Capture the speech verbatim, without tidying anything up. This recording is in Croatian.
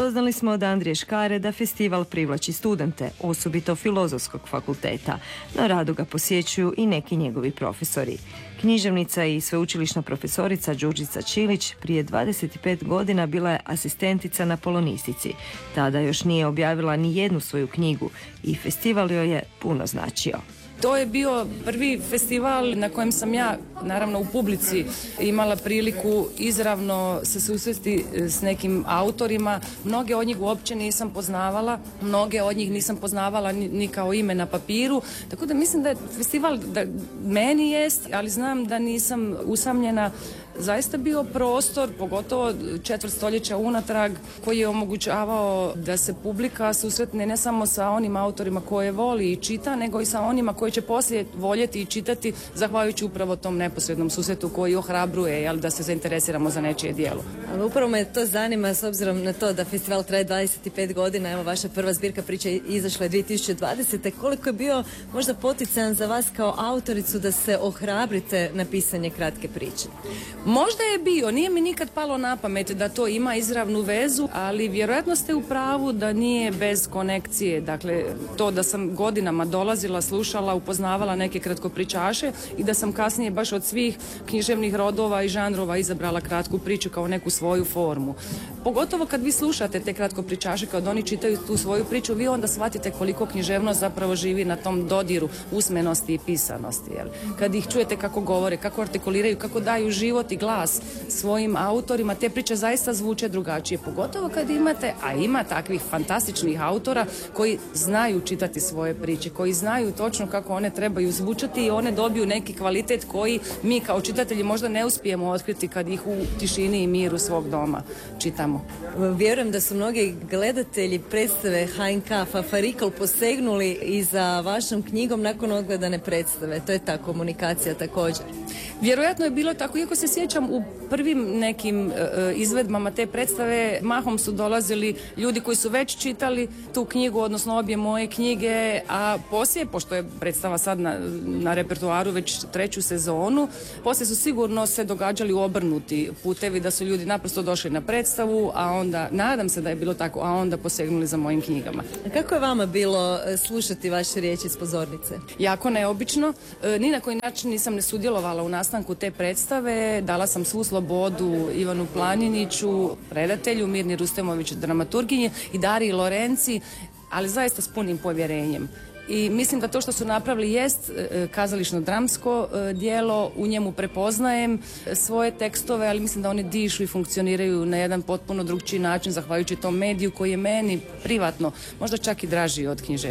Doznali smo od Andrije Škare da festival privlači studente, osobito Filozofskog fakulteta. Na radu ga posjećuju i neki njegovi profesori. Književnica i sveučilišna profesorica Đurđica Čilić prije dvadeset pet godina bila je asistentica na polonistici. Tada još nije objavila ni jednu svoju knjigu i festival joj je puno značio. To je bio prvi festival na kojem sam ja, naravno u publici, imala priliku izravno se susresti s nekim autorima. Mnoge od njih uopće nisam poznavala, mnoge od njih nisam poznavala ni, ni kao ime na papiru. Tako da mislim da je festival da meni jest, ali znam da nisam usamljena, zaista bio prostor, pogotovo četvrt stoljeća unatrag, koji je omogućavao da se publika susretne ne samo sa onim autorima koje voli i čita, nego i sa onima koji će poslije voljeti i čitati, zahvaljujući upravo tom neposrednom susretu koji ohrabruje, jel, da se zainteresiramo za nečije djelo. Ali upravo me to zanima s obzirom na to da festival traje dvadeset pet godina, evo vaša prva zbirka priča izašla je dvije tisuće dvadesete. Koliko je bio možda poticajan za vas kao autoricu da se ohrabrite na pisanje kratke priče? Možda je bio, nije mi nikad palo na pamet da to ima izravnu vezu, ali vjerojatno ste u pravu da nije bez konekcije. Dakle, to da sam godinama dolazila, slušala, upoznavala neke kratkopričaše i da sam kasnije baš od svih književnih rodova i žanrova izabrala kratku priču kao neku svoju formu. Pogotovo kad vi slušate te kratkopričaše, kad oni čitaju tu svoju priču, vi onda shvatite koliko književnost zapravo živi na tom dodiru usmenosti i pisanosti. Jel? Kad ih čujete kako govore, kako artikuliraju, kako daju život i glas svojim autorima, te priče zaista zvuče drugačije. Pogotovo kad imate, a ima takvih fantastičnih autora koji znaju čitati svoje priče, koji znaju točno kako one trebaju zvučati i one dobiju neki kvalitet koji mi kao čitatelji možda ne uspijemo otkriti kad ih u tišini i miru svog doma čitamo. Vjerujem da su mnogi gledatelji predstave H N K Fafarikl posegnuli i za vašom knjigom nakon odgledane predstave. To je ta komunikacija također. Vjerojatno je bilo tako, iako se sjećam u prvim nekim e, izvedbama te predstave, mahom su dolazili ljudi koji su već čitali tu knjigu, odnosno obje moje knjige, a poslije, pošto je predstava sad na, na repertoaru već treću sezonu, poslije su sigurno se događali obrnuti putevi, da su ljudi naprosto došli na predstavu, a onda, nadam se da je bilo tako, a onda posegnuli za mojim knjigama. A kako je vama bilo slušati vaše riječi s pozornice? Jako neobično. E, ni na koji način nisam ne sudjelovala u nastanku te predstave, dala sam svu slobodu Ivanu Planiniću, redatelju, Mirni Rustemović, dramaturginji i Dariji Lorenci, ali zaista s punim povjerenjem. I mislim da to što su napravili jest e, kazališno-dramsko e, djelo, u njemu prepoznajem e, svoje tekstove, ali mislim da oni dišu i funkcioniraju na jedan potpuno drugčiji način, zahvaljujući tom mediju koji je meni privatno možda čak i draži od književnosti.